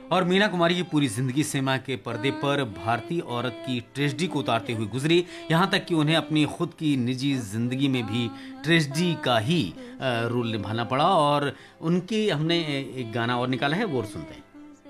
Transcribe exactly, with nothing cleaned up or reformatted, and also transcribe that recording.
और मीना कुमारी की पूरी जिंदगी सिनेमा के पर्दे पर भारतीय औरत की ट्रेजेडी को उतारते हुए गुजरी, यहाँ तक कि उन्हें अपनी खुद की निजी जिंदगी में भी ट्रेजेडी का ही अ, रोल निभाना पड़ा। और उनकी हमने एक गाना और निकाला है, वो और सुनते हैं।